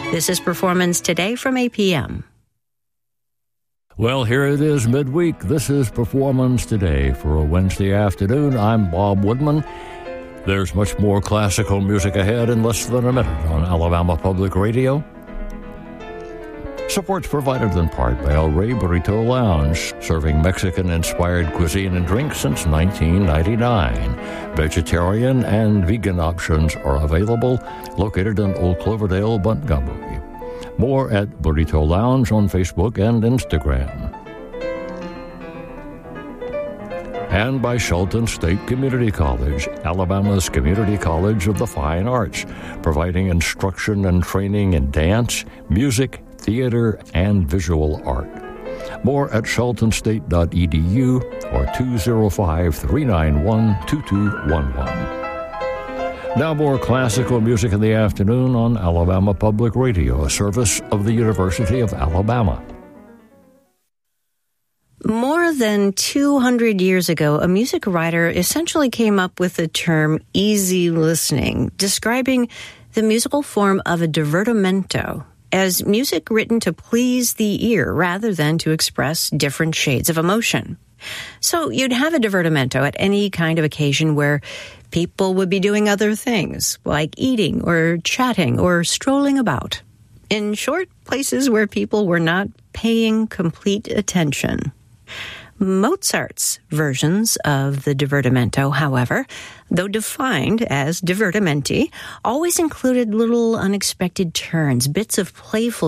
This is Performance Today from APM. Well, here it is midweek. This is Performance Today for a Wednesday afternoon. I'm Bob Woodman. There's much more classical music ahead in less than a minute on Alabama Public Radio. Support's provided in part by El Rey Burrito Lounge, serving Mexican-inspired cuisine and drinks since 1999. Vegetarian and vegan options are available, located in Old Cloverdale, Montgomery. More at Burrito Lounge on Facebook and Instagram. And by Shelton State Community College, Alabama's community college of the fine arts, providing instruction and training in dance, music, theater, and visual art. More at sheltonstate.edu or 205-391-2211. Now more classical music in the afternoon on Alabama Public Radio, a service of the University of Alabama. More than 200 years ago, a music writer essentially came up with the term easy listening, describing the musical form of a divertimento as music written to please the ear rather than to express different shades of emotion. So you'd have a divertimento at any kind of occasion where people would be doing other things, like eating or chatting or strolling about. In short, places where people were not paying complete attention. Mozart's versions of the divertimento, however, though defined as divertimenti, always included little unexpected turns, bits of playful